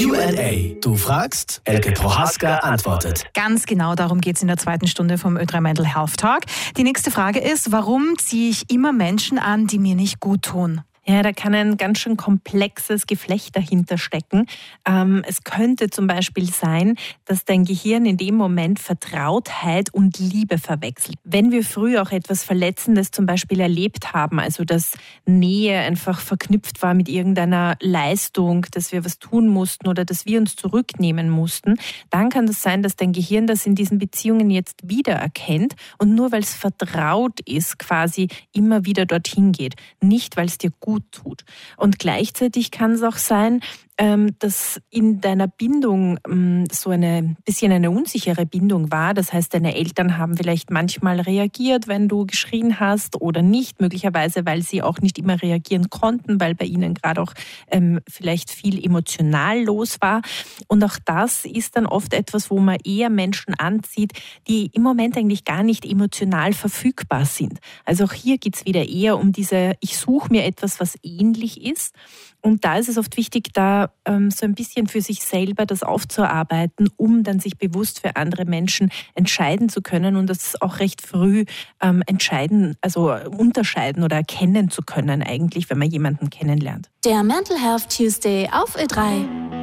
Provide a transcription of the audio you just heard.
Q&A. Du fragst, Elke Prohaska antwortet. Ganz genau darum geht es in der zweiten Stunde vom Ö3 Mental Health Talk. Die nächste Frage ist, warum ziehe ich immer Menschen an, die mir nicht gut tun? Ja, da kann ein ganz schön komplexes Geflecht dahinter stecken. Es könnte zum Beispiel sein, dass dein Gehirn in dem Moment Vertrautheit und Liebe verwechselt. Wenn wir früher auch etwas Verletzendes zum Beispiel erlebt haben, also dass Nähe einfach verknüpft war mit irgendeiner Leistung, dass wir was tun mussten oder dass wir uns zurücknehmen mussten, dann kann das sein, dass dein Gehirn das in diesen Beziehungen jetzt wiedererkennt und nur weil es vertraut ist, quasi immer wieder dorthin geht. Nicht, weil es dir gut tut. Und gleichzeitig kann es auch sein, dass in deiner Bindung so ein bisschen eine unsichere Bindung war. Das heißt, deine Eltern haben vielleicht manchmal reagiert, wenn du geschrien hast oder nicht. Möglicherweise, weil sie auch nicht immer reagieren konnten, weil bei ihnen gerade auch vielleicht viel emotional los war. Und auch das ist dann oft etwas, wo man eher Menschen anzieht, die im Moment eigentlich gar nicht emotional verfügbar sind. Also auch hier geht es wieder eher um ich suche mir etwas, was ähnlich ist. Und da ist es oft wichtig, da so ein bisschen für sich selber das aufzuarbeiten, um dann sich bewusst für andere Menschen entscheiden zu können und das auch recht früh unterscheiden oder erkennen zu können eigentlich, wenn man jemanden kennenlernt. Der Mental Health Tuesday auf Ö3.